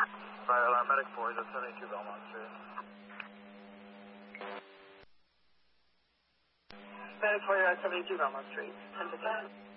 Fire alarm medic 4 is at 72 Belmont Street. Medic 4 at 72 Belmont Street, 10 to 10.